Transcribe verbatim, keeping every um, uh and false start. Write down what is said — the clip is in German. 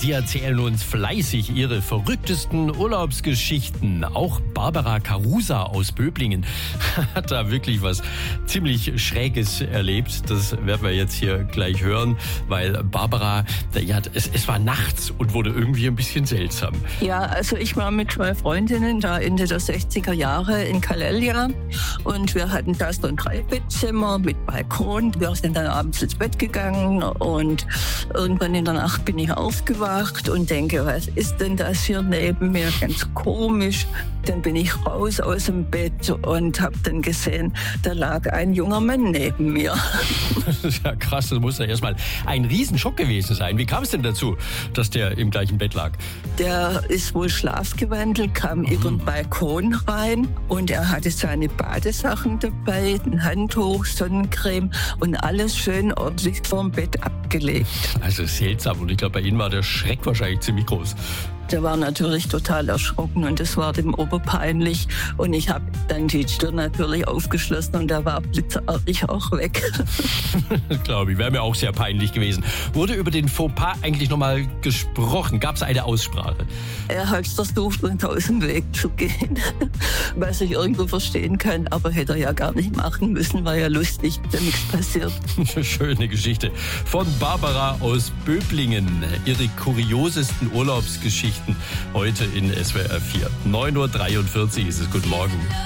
Sie erzählen uns fleißig ihre verrücktesten Urlaubsgeschichten. Auch Barbara Karusa aus Böblingen hat da wirklich was ziemlich Schräges erlebt. Das werden wir jetzt hier gleich hören, weil Barbara, ja, es, es war nachts und wurde irgendwie ein bisschen seltsam. Ja, also ich war mit zwei Freundinnen da Ende der sechziger Jahre in Calella und wir hatten da so ein Dreibettzimmer mit Balkon. Wir sind dann abends ins Bett gegangen und irgendwann in der Nacht bin ich aufgewacht und denke, was ist denn das hier neben mir? Ganz komisch. Dann bin ich raus aus dem Bett und habe dann gesehen, da lag ein junger Mann neben mir. Das ist ja krass, das muss ja erstmal ein Riesenschock gewesen sein. Wie kam es denn dazu, dass der im gleichen Bett lag? Der ist wohl schlafgewandelt, kam mhm. über den Balkon rein und er hatte seine Badesachen dabei, ein Handtuch, Sonnencreme und alles schön ordentlich vorm Bett abgelegt. Also seltsam und ich glaube, bei Ihnen war der Schreck wahrscheinlich ziemlich groß. Der war natürlich total erschrocken und es war dem oberpeinlich. Und ich habe dann die Tür natürlich aufgeschlossen und der war blitzartig auch weg. Glaube ich, wäre mir auch sehr peinlich gewesen. Wurde über den Fauxpas eigentlich nochmal gesprochen? Gab es eine Aussprache? Er hat versucht, uns aus dem Weg zu gehen, was ich irgendwo verstehen kann. Aber hätte er ja gar nicht machen müssen, war ja lustig, da nichts passiert. Schöne Geschichte von Barbara aus Böblingen. Ihre kuriosesten Urlaubsgeschichten heute in S W R vier. neun Uhr dreiundvierzig ist es. Guten Morgen.